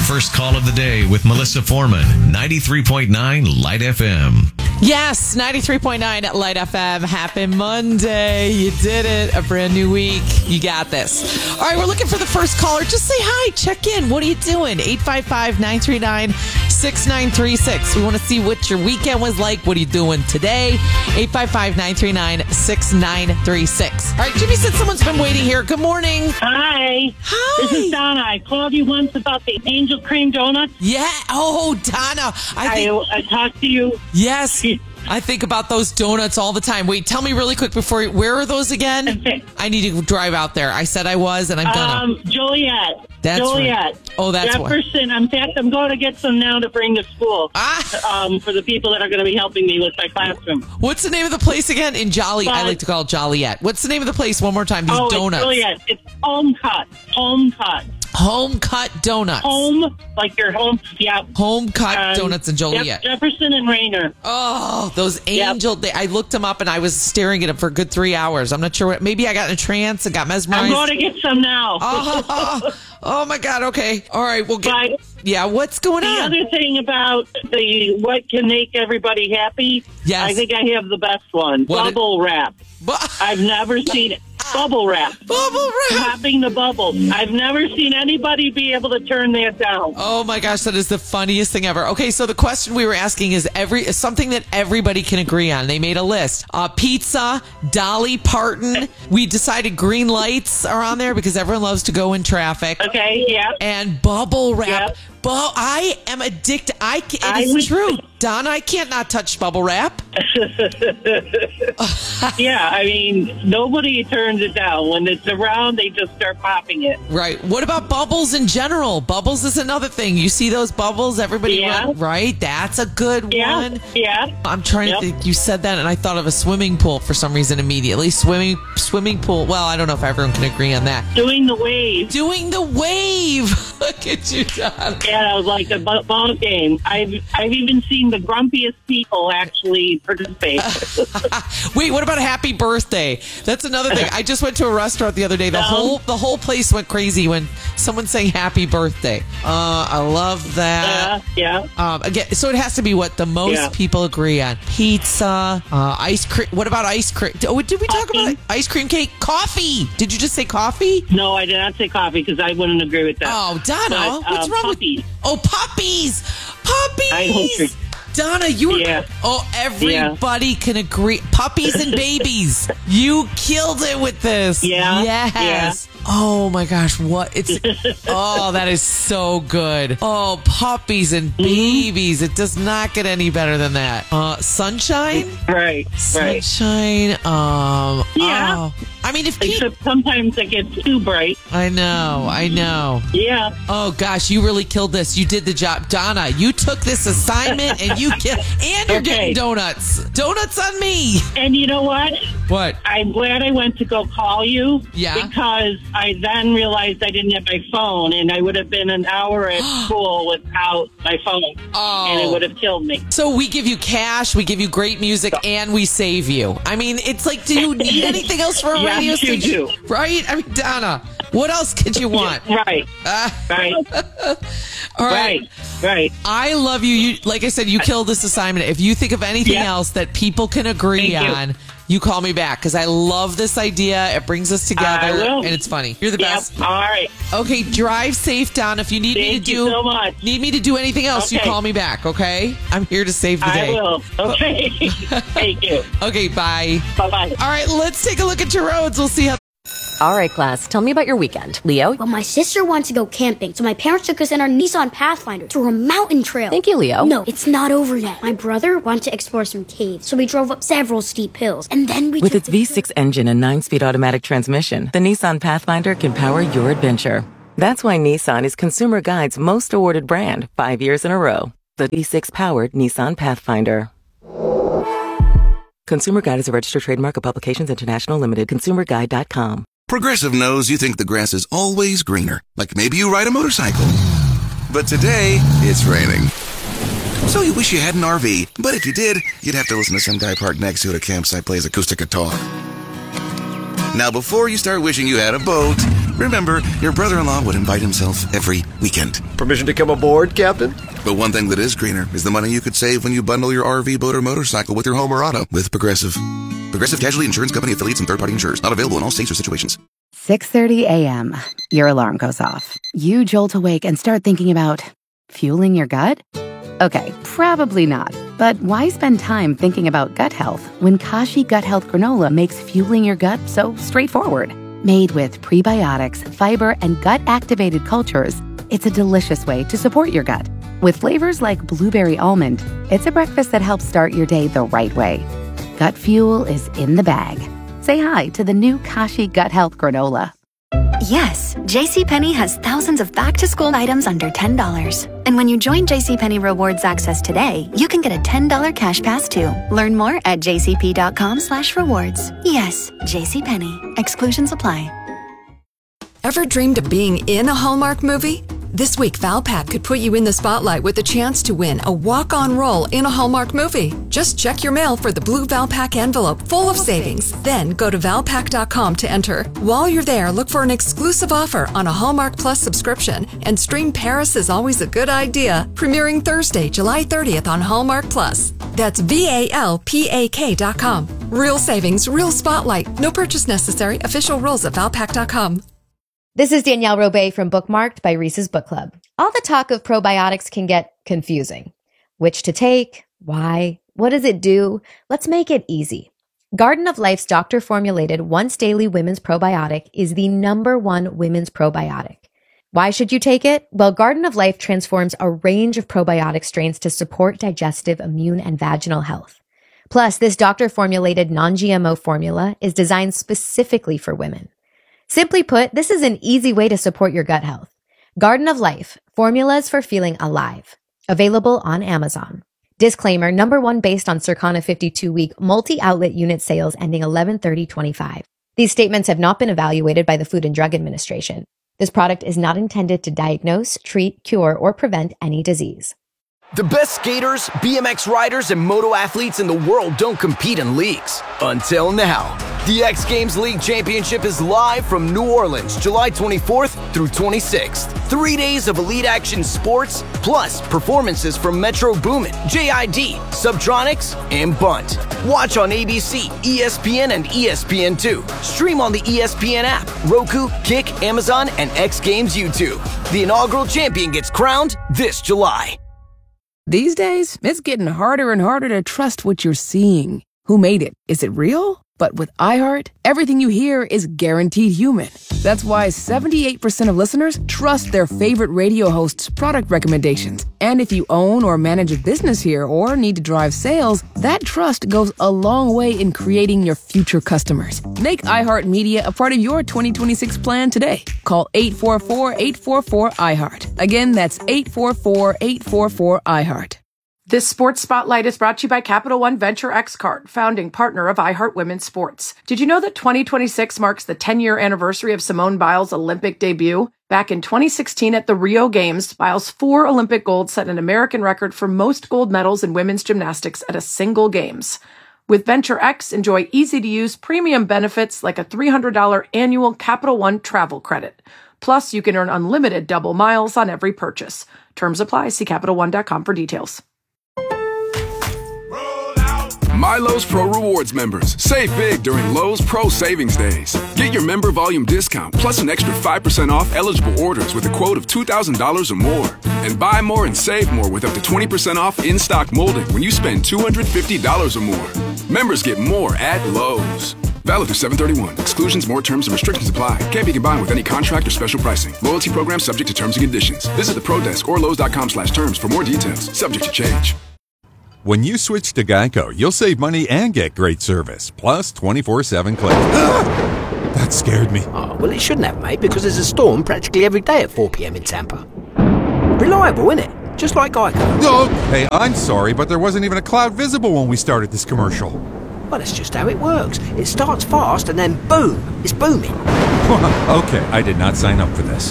first call of the day with Melissa Foreman, 93.9 Light FM. Yes, 93.9 Light FM. Happy Monday. You did it. A brand new week. You got this. All right, we're looking for the first caller. Just say hi. Check in. What are you doing? 855-939-6936. We want to see what your weekend was like. What are you doing today? 855-939-6936. All right, Jimmy said someone's been waiting here. Good morning. Hi. Hi. This is Donna. I called you once about the Angel Cream Donuts. Yeah. Oh, Donna. I talked to you. Yes. I think about those donuts all the time. Wait, tell me really quick before. Where are those again? Okay. I need to drive out there. I said I was, and I'm gonna. Joliet. That's Joliet. right. Oh, that's why. Jefferson. In fact, I'm going to get some now to bring to school. For the people that are going to be helping me with my classroom. What's the name of the place again? In Jolly. I like to call it Joliet. What's the name of the place? One more time. These donuts. It's Joliet. It's home cut. Home cut. Home cut donuts. Home, like your home. Yeah. Home cut donuts in Joliet. Jefferson and Rainer. Oh, those angel. I looked them up and I was staring at them for a good 3 hours. I'm not sure what. Maybe I got in a trance and got mesmerized. I'm going to get some now. Oh my God. Okay. All right. We'll get. Yeah. What's going on? The other thing about the what can make everybody happy. Yes. I think I have the best one. Bubble wrap. I've never seen it. Bubble wrap. Bubble wrap. Popping the bubbles. I've never seen anybody be able to turn that down. Oh my gosh, that is the funniest thing ever. Okay, so the question we were asking is something that everybody can agree on. They made a list. Pizza, Dolly Parton. We decided green lights are on there because everyone loves to go in traffic. Okay, yeah. And bubble wrap. Yep. I am addicted. It is true. Don, I can't not touch bubble wrap. Yeah, I mean, nobody turns it down. When it's around, they just start popping it. Right. What about bubbles in general? Bubbles is another thing. You see those bubbles? Everybody, right? That's a good one. Yeah. I'm trying to think. You said that, and I thought of a swimming pool for some reason immediately. Swimming pool. Well, I don't know if everyone can agree on that. Doing the wave. Look at you, Don. Yeah, like a ball game. I've even seen the grumpiest people actually participate. Wait, what about a happy birthday? That's another thing. I just went to a restaurant the other day. The whole place went crazy when someone sang happy birthday. I love that. Yeah. Again, so it has to be what the most people agree on. Pizza, ice cream. What about ice cream? Oh, did we talk about ice cream cake? Coffee. Did you just say coffee? No, I did not say coffee because I wouldn't agree with that. Oh, Donna, what's wrong puppies. with... Oh, puppies. I hope Donna, you were... Yeah. Oh, everybody can agree. Puppies and babies. You killed it with this. Yeah. Yes. Yeah. Oh, my gosh. What? Oh, that is so good. Oh, puppies and babies. It does not get any better than that. Sunshine? Right. Sunshine. Yeah. Oh. I mean, except sometimes it gets too bright. I know. Yeah. Oh gosh, you really killed this. You did the job, Donna. You took this assignment and you killed. And you're getting donuts. Donuts on me. And you know what? What? I'm glad I went to go call you. Yeah. Because I then realized I didn't have my phone, and I would have been an hour at school without my phone. Oh. And it would have killed me. So we give you cash, we give you great music, and we save you. I mean, it's like, do you need anything else for a radio station? You do. Right? I mean, Donna, what else could you want? Right. Right. All right. Right. I love you. Like I said, you killed this assignment. If you think of anything else that people can agree on, you call me back because I love this idea. It brings us together, and it's funny. You're the best. All right. Okay, drive safe, Don. If you need me to do anything else, you call me back. Okay, I'm here to save the day. I will. Okay. Thank you. Okay, bye. Bye. All right, let's take a look at your roads. We'll see how. All right, class, tell me about your weekend. Leo? Well, my sister wanted to go camping, so my parents took us in our Nissan Pathfinder to a mountain trail. Thank you, Leo. No, it's not over yet. My brother wanted to explore some caves, so we drove up several steep hills, and then we With its V6 engine and 9-speed automatic transmission, the Nissan Pathfinder can power your adventure. That's why Nissan is Consumer Guide's most awarded brand 5 years in a row. The V6-powered Nissan Pathfinder. Consumer Guide is a registered trademark of Publications International Limited. ConsumerGuide.com. Progressive knows you think the grass is always greener, like maybe you ride a motorcycle. But today, it's raining. So you wish you had an RV, but if you did, you'd have to listen to some guy parked next to you at a campsite plays acoustic guitar. Now before you start wishing you had a boat, Remember, your brother-in-law would invite himself every weekend. Permission to come aboard, Captain? But one thing that is greener is the money you could save when you bundle your RV, boat, or motorcycle with your home or auto with Progressive. Progressive Casualty Insurance Company affiliates and third-party insurers. Not available in all states or situations. 6:30 a.m. Your alarm goes off. You jolt awake and start thinking about fueling your gut? Okay, probably not. But why spend time thinking about gut health when Kashi Gut Health Granola makes fueling your gut so straightforward? Made with prebiotics, fiber, and gut-activated cultures, it's a delicious way to support your gut. With flavors like blueberry almond, it's a breakfast that helps start your day the right way. Gut fuel is in the bag. Say hi to the new Kashi Gut Health Granola. Yes, JCPenney has thousands of back-to-school items under $10. And when you join JCPenney Rewards Access today, you can get a $10 cash pass too. Learn more at jcp.com/rewards. Yes, JCPenney. Exclusions apply. Ever dreamed of being in a Hallmark movie? This week, Valpak could put you in the spotlight with a chance to win a walk-on role in a Hallmark movie. Just check your mail for the blue Valpak envelope full of savings. Then go to Valpak.com to enter. While you're there, look for an exclusive offer on a Hallmark Plus subscription and stream Paris is Always a Good Idea, premiering Thursday, July 30th on Hallmark Plus. That's VALPAK.com. Real savings, real spotlight. No purchase necessary. Official rules at Valpak.com. This is Danielle Robay from Bookmarked by Reese's Book Club. All the talk of probiotics can get confusing. Which to take? Why? What does it do? Let's make it easy. Garden of Life's doctor-formulated once-daily women's probiotic is the #1 women's probiotic. Why should you take it? Well, Garden of Life transforms a range of probiotic strains to support digestive, immune, and vaginal health. Plus, this doctor-formulated non-GMO formula is designed specifically for women. Simply put, this is an easy way to support your gut health. Garden of Life, formulas for feeling alive. Available on Amazon. Disclaimer, #1 based on Circana 52-week multi-outlet unit sales ending 11/30/25. These statements have not been evaluated by the Food and Drug Administration. This product is not intended to diagnose, treat, cure, or prevent any disease. The best skaters, BMX riders, and moto athletes in the world don't compete in leagues. Until now. The X Games League Championship is live from New Orleans, July 24th through 26th. 3 days of elite action sports, plus performances from Metro Boomin, JID, Subtronics, and Bunt. Watch on ABC, ESPN, and ESPN2. Stream on the ESPN app, Roku, Kick, Amazon, and X Games YouTube. The inaugural champion gets crowned this July. These days, it's getting harder and harder to trust what you're seeing. Who made it? Is it real? But with iHeart, everything you hear is guaranteed human. That's why 78% of listeners trust their favorite radio hosts' product recommendations. And if you own or manage a business here or need to drive sales, that trust goes a long way in creating your future customers. Make iHeartMedia a part of your 2026 plan today. Call 844-844-iHeart. Again, that's 844-844-iHeart. This Sports Spotlight is brought to you by Capital One Venture X Card, founding partner of iHeart Women's Sports. Did you know that 2026 marks the 10-year anniversary of Simone Biles' Olympic debut? Back in 2016 at the Rio Games, Biles' 4 Olympic golds set an American record for most gold medals in women's gymnastics at a single Games. With Venture X, enjoy easy-to-use premium benefits like a $300 annual Capital One travel credit. Plus, you can earn unlimited double miles on every purchase. Terms apply. See CapitalOne.com for details. My Lowe's Pro Rewards members, save big during Lowe's Pro Savings Days. Get your member volume discount plus an extra 5% off eligible orders with a quote of $2,000 or more. And buy more and save more with up to 20% off in-stock molding when you spend $250 or more. Members get more at Lowe's. Valid through 7/31. Exclusions, more terms, and restrictions apply. Can't be combined with any contract or special pricing. Loyalty program subject to terms and conditions. Visit the Pro Desk or Lowe's.com/terms for more details. Subject to change. When you switch to Geico, you'll save money and get great service, plus 24/7 claims. That scared me. Oh, well, it shouldn't have, mate, because there's a storm practically every day at 4 p.m. in Tampa. Reliable, isn't it? Just like Geico. Hey, I'm sorry, but there wasn't even a cloud visible when we started this commercial. Well, that's just how it works. It starts fast and then boom, it's booming. Okay, I did not sign up for this.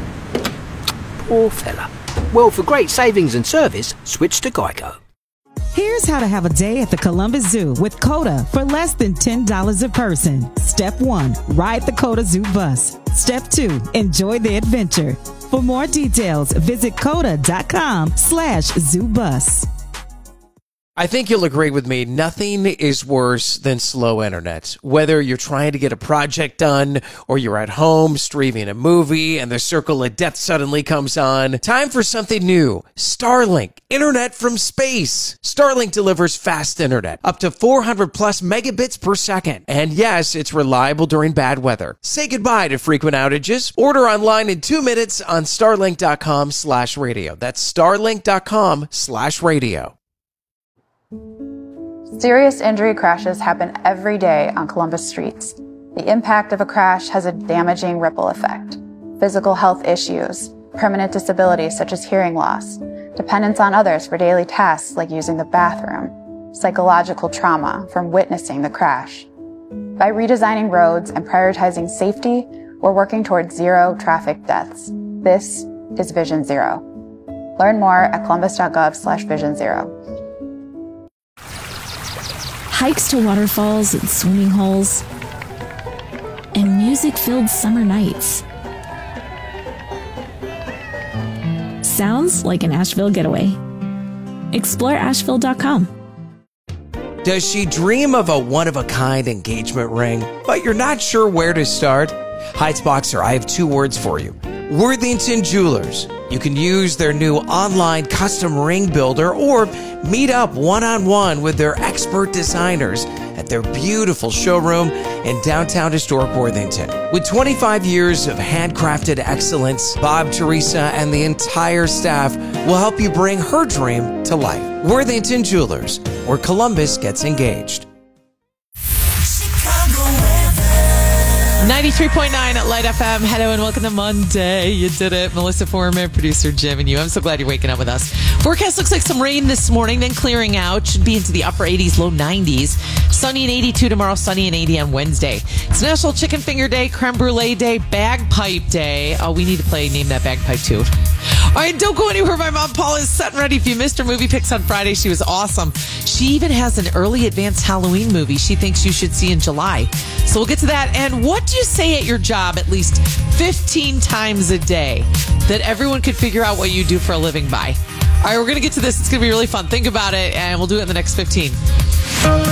Poor fella. Well, for great savings and service, switch to Geico. Here's how to have a day at the Columbus Zoo with CODA for less than $10 a person. Step 1, ride the CODA Zoo bus. Step 2, enjoy the adventure. For more details, visit coda.com/zoobus. I think you'll agree with me, nothing is worse than slow internet. Whether you're trying to get a project done or you're at home streaming a movie and the circle of death suddenly comes on, time for something new. Starlink, internet from space. Starlink delivers fast internet, up to 400 plus megabits per second. And yes, it's reliable during bad weather. Say goodbye to frequent outages. Order online in 2 minutes on starlink.com/radio. That's starlink.com/radio. Serious injury crashes happen every day on Columbus streets. The impact of a crash has a damaging ripple effect. Physical health issues, permanent disabilities such as hearing loss, dependence on others for daily tasks like using the bathroom, psychological trauma from witnessing the crash. By redesigning roads and prioritizing safety, we're working towards zero traffic deaths. This is Vision Zero. Learn more at columbus.gov/vision0. Hikes to waterfalls and swimming holes, and music-filled summer nights. Sounds like an Asheville getaway. Explore Asheville.com. Does she dream of a one-of-a-kind engagement ring, but you're not sure where to start? Heights Boxer, I have 2 words for you. Worthington Jewelers. You can use their new online custom ring builder or meet up one-on-one with their expert designers at their beautiful showroom in downtown historic Worthington. With 25 years of handcrafted excellence, Bob, Teresa, and the entire staff will help you bring her dream to life. Worthington Jewelers, where Columbus gets engaged. 93.9 at Light FM. Hello and welcome to Monday. You did it. Melissa Foreman, producer Jim, and you. I'm so glad you're waking up with us. Forecast looks like some rain this morning, then clearing out. Should be into the upper 80s, low 90s. Sunny and 82 tomorrow, sunny and 80 on Wednesday. It's National Chicken Finger Day, Creme Brulee Day, Bagpipe Day. Oh, we need to play Name That Bagpipe too. All right, don't go anywhere. My mom, Paula, is set and ready. If you missed her movie picks on Friday, she was awesome. She even has an early advanced Halloween movie she thinks you should see in July. So we'll get to that. And what do you say at your job at least 15 times a day that everyone could figure out what you do for a living by? All right, we're going to get to this. It's going to be really fun. Think about it, and we'll do it in the next 15.